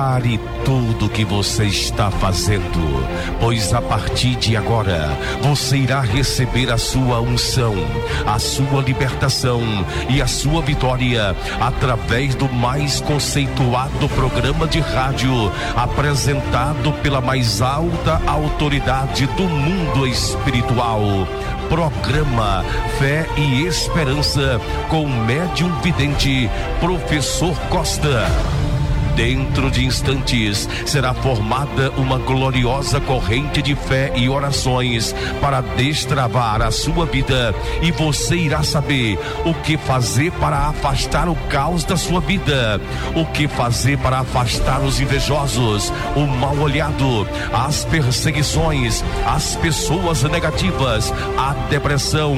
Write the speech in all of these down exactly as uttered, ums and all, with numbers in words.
Pare tudo que você está fazendo, pois a partir de agora você irá receber a sua unção, a sua libertação e a sua vitória através do mais conceituado programa de rádio apresentado pela mais alta autoridade do mundo espiritual. Programa Fé e Esperança com o médium vidente Professor Costa. Dentro de instantes será formada uma gloriosa corrente de fé e orações para destravar a sua vida, e você irá saber o que fazer para afastar o caos da sua vida, o que fazer para afastar os invejosos, o mal-olhado, as perseguições, as pessoas negativas, a depressão,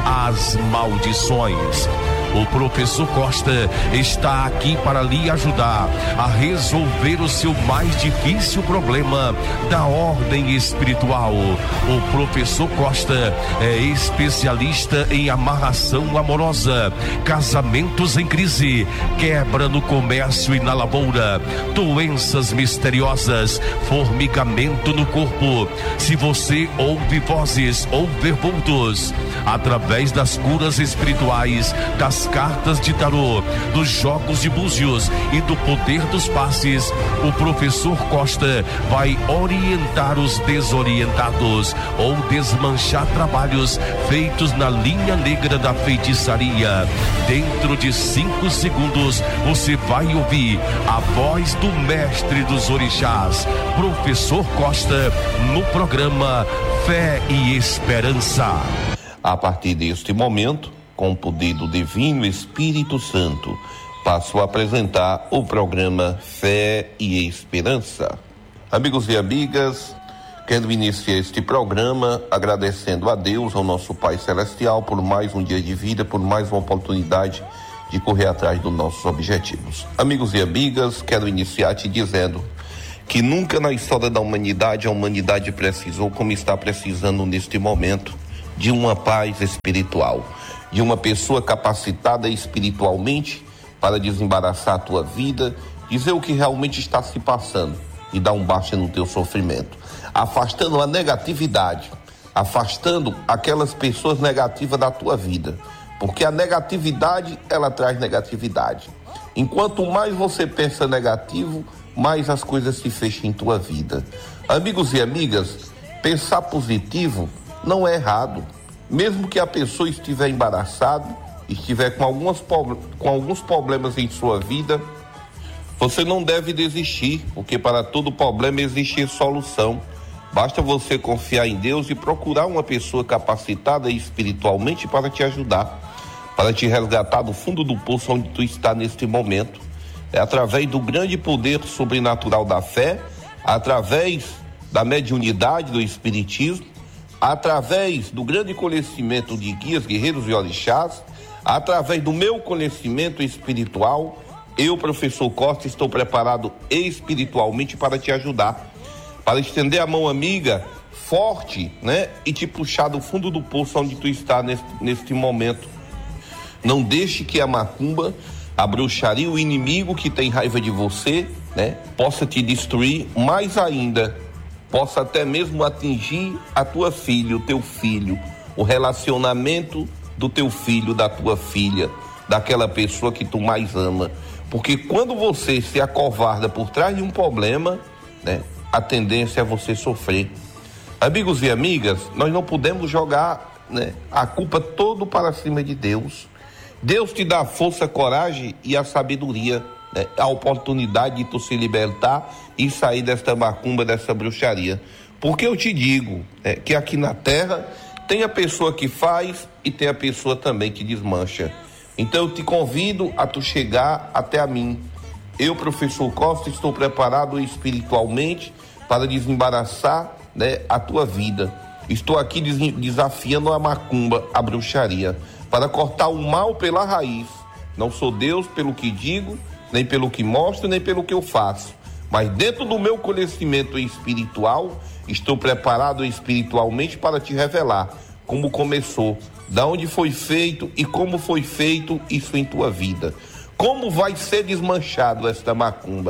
as maldições. O professor Costa está aqui para lhe ajudar a resolver o seu mais difícil problema da ordem espiritual. O professor Costa é especialista em amarração amorosa, casamentos em crise, quebra no comércio e na lavoura, doenças misteriosas, formigamento no corpo. Se você ouve vozes ou vê vultos, através das curas espirituais, das cartas de tarô, dos jogos de búzios e do poder dos passes, o professor Costa vai orientar os desorientados ou desmanchar trabalhos feitos na linha negra da feitiçaria. Dentro de cinco segundos você vai ouvir a voz do mestre dos orixás, professor Costa, no programa Fé e Esperança. A partir deste momento, com o poder do Divino Espírito Santo, passo a apresentar o programa Fé e Esperança. Amigos e amigas, quero iniciar este programa agradecendo a Deus, ao nosso Pai Celestial, por mais um dia de vida, por mais uma oportunidade de correr atrás dos nossos objetivos. Amigos e amigas, quero iniciar te dizendo que nunca na história da humanidade a humanidade precisou, como está precisando neste momento, de uma paz espiritual, de uma pessoa capacitada espiritualmente para desembaraçar a tua vida, dizer o que realmente está se passando e dar um basta no teu sofrimento, afastando a negatividade, afastando aquelas pessoas negativas da tua vida, porque a negatividade, ela traz negatividade. Enquanto mais você pensa negativo, mais as coisas se fecham em tua vida. Amigos e amigas, pensar positivo não é errado. Mesmo que a pessoa estiver embaraçada, estiver com, algumas, com alguns problemas em sua vida, você não deve desistir, porque para todo problema existe solução. Basta você confiar em Deus e procurar uma pessoa capacitada espiritualmente para te ajudar, para te resgatar do fundo do poço onde tu está neste momento. É através do grande poder sobrenatural da fé, através da mediunidade do espiritismo, através do grande conhecimento de guias, guerreiros e orixás, através do meu conhecimento espiritual, eu, professor Costa, estou preparado espiritualmente para te ajudar, para estender a mão amiga, forte, né? E te puxar do fundo do poço onde tu está neste, neste momento. Não deixe que a macumba, a bruxaria, o inimigo que tem raiva de você, né, possa te destruir mais ainda, possa até mesmo atingir a tua filha, o teu filho, o relacionamento do teu filho, da tua filha, daquela pessoa que tu mais ama. Porque quando você se acovarda por trás de um problema, né, a tendência é você sofrer. Amigos e amigas, nós não podemos jogar, né, a culpa toda para cima de Deus. Deus te dá a força, a coragem e a sabedoria, né, a oportunidade de tu se libertar e sair desta macumba, dessa bruxaria. Porque eu te digo, né, que aqui na terra tem a pessoa que faz e tem a pessoa também que desmancha. Então eu te convido a tu chegar até a mim. Eu, professor Costa, estou preparado espiritualmente para desembaraçar, né, a tua vida. Estou aqui des- desafiando a macumba, a bruxaria, para cortar o mal pela raiz. Não sou Deus pelo que digo, nem pelo que mostro, nem pelo que eu faço. Mas dentro do meu conhecimento espiritual, estou preparado espiritualmente para te revelar como começou, da onde foi feito e como foi feito isso em tua vida. Como vai ser desmanchado esta macumba?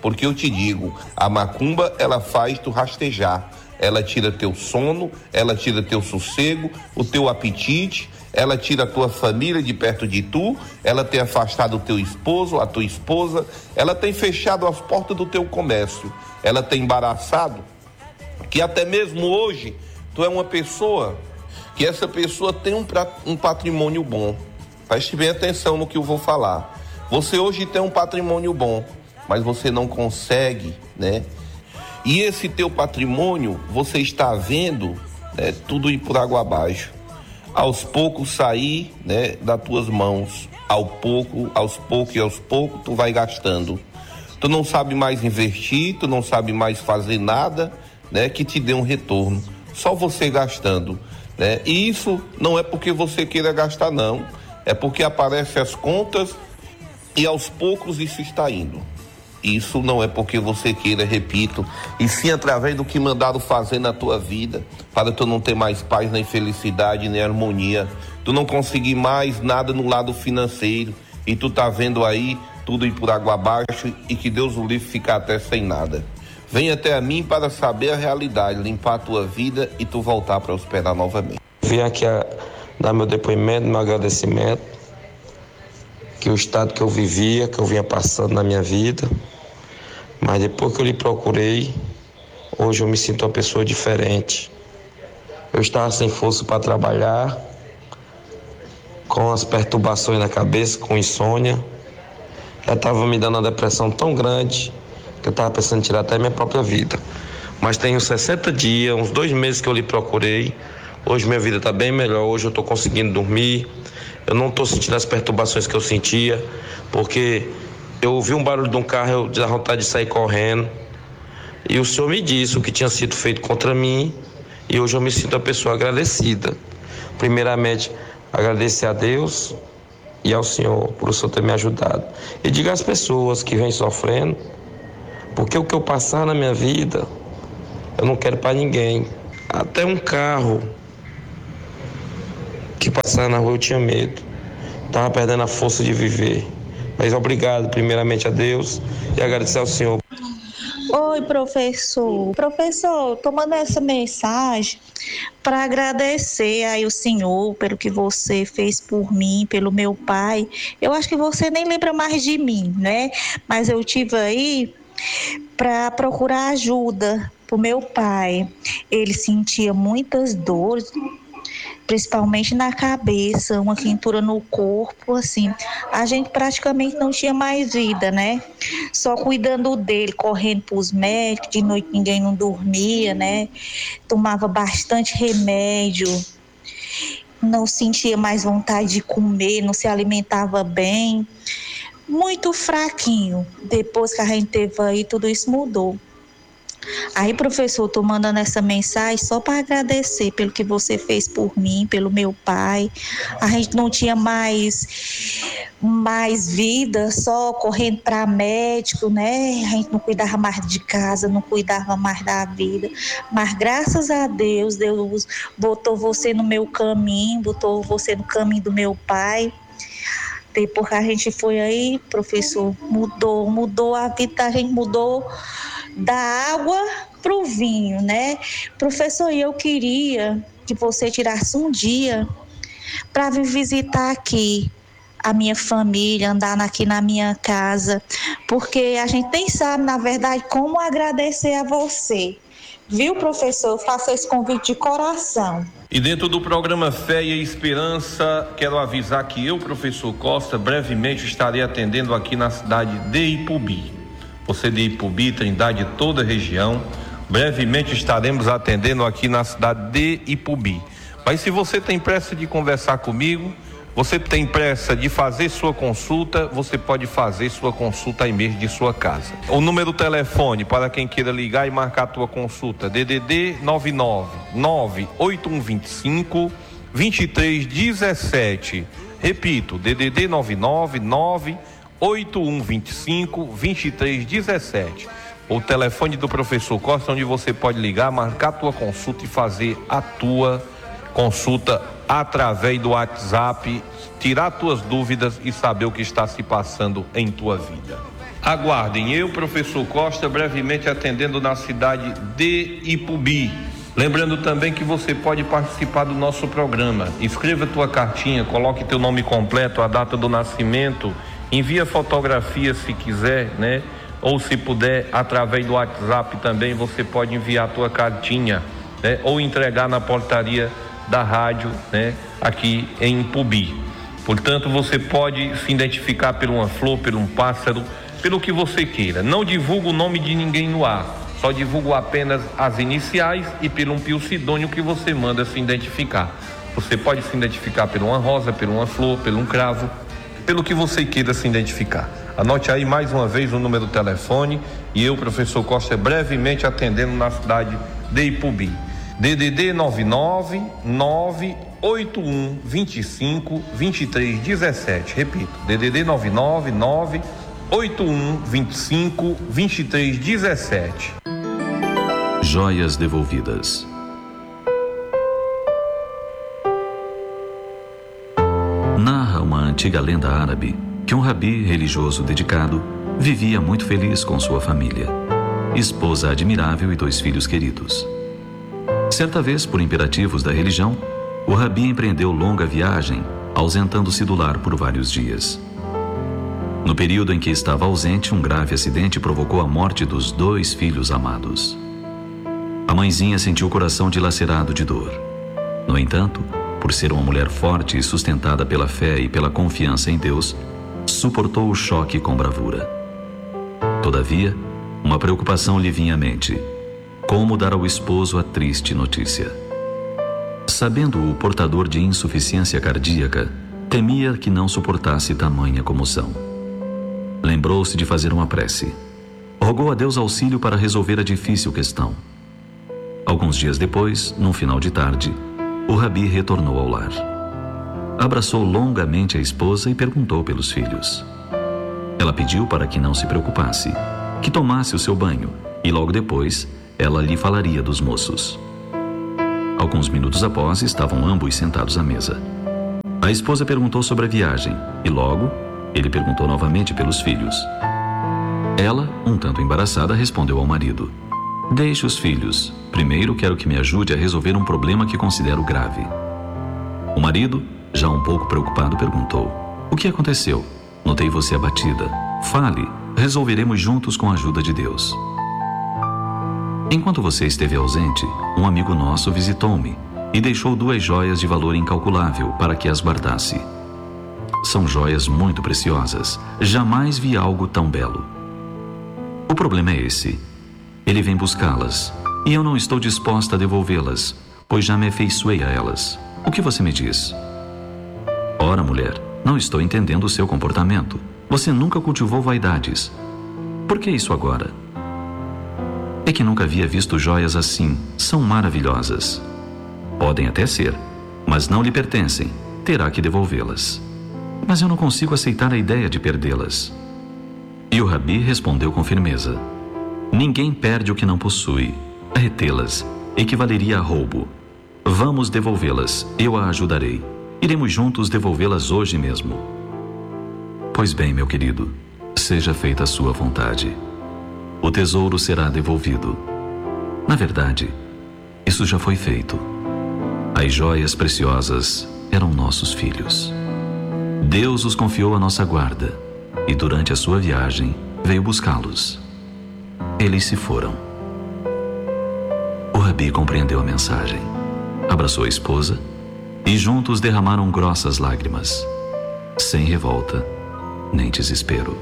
porque eu te digo, a macumba, ela faz tu rastejar, ela tira teu sono, ela tira teu sossego, o teu apetite, ela tira a tua família de perto de tu, ela tem afastado o teu esposo, a tua esposa, ela tem fechado as portas do teu comércio, ela tem embaraçado, que até mesmo hoje, tu é uma pessoa, que essa pessoa tem um, um patrimônio bom. Preste bem atenção no que eu vou falar. Você hoje tem um patrimônio bom, mas você não consegue, né? E esse teu patrimônio, você está vendo, né, tudo ir por água abaixo. Aos poucos sair, né, das tuas mãos. Ao pouco, aos poucos e aos poucos, tu vai gastando. Tu não sabe mais investir, tu não sabe mais fazer nada, né, que te dê um retorno. Só você gastando, né? E isso não é porque você queira gastar, não. É porque aparecem as contas e aos poucos isso está indo. Isso não é porque você queira, repito, e sim através do que mandaram fazer na tua vida, para tu não ter mais paz, nem felicidade, nem harmonia. Tu não conseguir mais nada no lado financeiro e tu tá vendo aí tudo ir por água abaixo e que Deus o livre ficar até sem nada. Vem até a mim para saber a realidade, limpar a tua vida e tu voltar a prosperar novamente. Vim aqui a dar meu depoimento, meu agradecimento, que o estado que eu vivia, que eu vinha passando na minha vida, mas depois que eu lhe procurei, hoje eu me sinto uma pessoa diferente. Eu estava sem força para trabalhar, com as perturbações na cabeça, com insônia, já estava me dando uma depressão tão grande que eu estava pensando em tirar até minha própria vida. Mas tem uns sessenta dias, uns dois meses que eu lhe procurei. Hoje minha vida está bem melhor, hoje eu estou conseguindo dormir, eu não estou sentindo as perturbações que eu sentia, porque eu ouvi um barulho de um carro, eu dei vontade de sair correndo, e o Senhor me disse o que tinha sido feito contra mim, e hoje eu me sinto uma pessoa agradecida. Primeiramente, agradecer a Deus e ao Senhor por o Senhor ter me ajudado. E diga às pessoas que vêm sofrendo, porque o que eu passar na minha vida, eu não quero para ninguém. Até um carro que passar na rua eu tinha medo. Estava perdendo a força de viver. Mas obrigado primeiramente a Deus e agradecer ao Senhor. Oi, professor. Professor, tô mandando essa mensagem para agradecer aí o senhor pelo que você fez por mim, pelo meu pai. Eu acho que você nem lembra mais de mim, né? Mas eu tive aí para procurar ajuda pro meu pai. Ele sentia muitas dores, principalmente na cabeça, uma quentura no corpo, assim. A gente praticamente não tinha mais vida, né? Só cuidando dele, correndo pros médicos, de noite ninguém não dormia, né? Tomava bastante remédio, não sentia mais vontade de comer, não se alimentava bem, muito fraquinho. Depois que a gente teve aí, tudo isso mudou. Aí, professor, tô mandando essa mensagem só para agradecer pelo que você fez por mim, pelo meu pai. A gente não tinha mais, mais vida, só correndo para médico, né? A gente não cuidava mais de casa, não cuidava mais da vida. Mas graças a Deus, Deus botou você no meu caminho, botou você no caminho do meu pai. Depois que a gente foi aí, professor, mudou, mudou a vida da gente, mudou da água para o vinho, né? Professor, eu queria que você tirasse um dia para vir visitar aqui a minha família, andar aqui na minha casa, porque a gente nem sabe, na verdade, como agradecer a você. Viu, professor? Eu faço esse convite de coração. E dentro do programa Fé e Esperança, quero avisar que eu, professor Costa, brevemente estarei atendendo aqui na cidade de Ipubi. Você de Ipubi, Trindade, toda a região, brevemente estaremos atendendo aqui na cidade de Ipubi. Mas se você tem pressa de conversar comigo, você tem pressa de fazer sua consulta, você pode fazer sua consulta aí mesmo de sua casa. O número do telefone para quem queira ligar e marcar a tua consulta, D D D nove nove nove oito um dois cinco dois três um sete. Repito, D D D nove nove nove oito um dois cinco dois três um sete. O telefone do professor Costa, onde você pode ligar, marcar a tua consulta e fazer a tua consulta através do WhatsApp, tirar tuas dúvidas e saber o que está se passando em tua vida. Aguardem, eu, professor Costa, brevemente atendendo na cidade de Ipubi. Lembrando também que você pode participar do nosso programa. Escreva tua cartinha, coloque teu nome completo, a data do nascimento, envia fotografia se quiser, né? Ou se puder, através do WhatsApp também, você pode enviar tua cartinha, né? Ou entregar na portaria da rádio, né? Aqui em Ipubi. Portanto, você pode se identificar por uma flor, por um pássaro, pelo que você queira. Não divulga o nome de ninguém no ar. Só divulgo apenas as iniciais e pelo um pseudônimo que você manda se identificar. Você pode se identificar por uma rosa, por uma flor, por um cravo, pelo que você queira se identificar. Anote aí mais uma vez o número do telefone e eu, professor Costa, brevemente atendendo na cidade de Ipubi. D D D nove nove nove oito um dois cinco dois três um sete. Repito, D D D nove nove nove oito um dois cinco dois três um sete. Joias devolvidas. Narra uma antiga lenda árabe que um rabi religioso dedicado vivia muito feliz com sua família, esposa admirável e dois filhos queridos. Certa vez, por imperativos da religião, o rabi empreendeu longa viagem, ausentando-se do lar por vários dias. No período em que estava ausente, um grave acidente provocou a morte dos dois filhos amados. A mãezinha sentiu o coração dilacerado de dor. No entanto, por ser uma mulher forte e sustentada pela fé e pela confiança em Deus, suportou o choque com bravura. Todavia, uma preocupação lhe vinha à mente: como dar ao esposo a triste notícia? Sabendo o portador de insuficiência cardíaca, temia que não suportasse tamanha comoção. Lembrou-se de fazer uma prece. Rogou a Deus auxílio para resolver a difícil questão. Alguns dias depois, num final de tarde, o rabi retornou ao lar. Abraçou longamente a esposa e perguntou pelos filhos. Ela pediu para que não se preocupasse, que tomasse o seu banho e logo depois ela lhe falaria dos moços. Alguns minutos após, estavam ambos sentados à mesa. A esposa perguntou sobre a viagem e logo ele perguntou novamente pelos filhos. Ela, um tanto embaraçada, respondeu ao marido: deixe os filhos. Primeiro quero que me ajude a resolver um problema que considero grave. O marido, já um pouco preocupado, perguntou: o que aconteceu? Notei você abatida. Fale, resolveremos juntos com a ajuda de Deus. Enquanto você esteve ausente, um amigo nosso visitou-me e deixou duas joias de valor incalculável para que as guardasse. São joias muito preciosas. Jamais vi algo tão belo. O problema é esse. Ele vem buscá-las e eu não estou disposta a devolvê-las, pois já me afeiçoei a elas. O que você me diz? Ora, mulher, não estou entendendo o seu comportamento. Você nunca cultivou vaidades. Por que isso agora? É que nunca havia visto joias assim. São maravilhosas. Podem até ser, mas não lhe pertencem. Terá que devolvê-las. Mas eu não consigo aceitar a ideia de perdê-las. E o rabi respondeu com firmeza: ninguém perde o que não possui. Retê-las equivaleria a roubo. Vamos devolvê-las, eu a ajudarei. Iremos juntos devolvê-las hoje mesmo. Pois bem, meu querido, seja feita a sua vontade. O tesouro será devolvido. Na verdade, isso já foi feito. As joias preciosas eram nossos filhos. Deus os confiou à nossa guarda e durante a sua viagem veio buscá-los. Eles se foram. O rabi compreendeu a mensagem, abraçou a esposa e juntos derramaram grossas lágrimas, sem revolta nem desespero.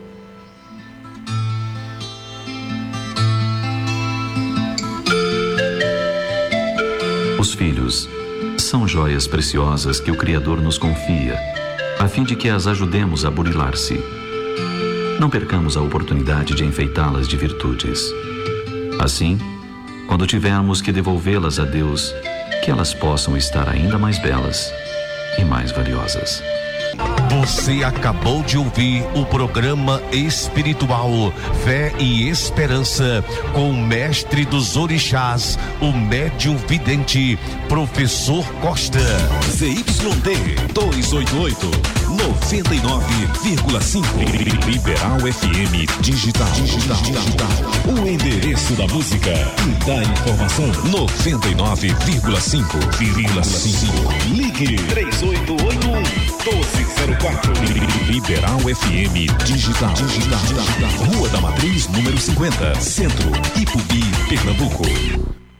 Os filhos são joias preciosas que o Criador nos confia, a fim de que as ajudemos a burilar-se. Não percamos a oportunidade de enfeitá-las de virtudes. Assim, quando tivermos que devolvê-las a Deus, que elas possam estar ainda mais belas e mais valiosas. Você acabou de ouvir o programa espiritual Fé e Esperança com o mestre dos orixás, o médium vidente, professor Costa. Z Y D duzentos e oitenta e oito, noventa e nove vírgula cinco. Liberal F M Digital. Digital. Digital. O endereço da música e da informação. noventa e nove vírgula cinco. Ligue três oito oito um, um dois zero quatro. Liberal F M Digital. Digital. Rua da Matriz, número cinquenta, Centro, Ipubi, Pernambuco.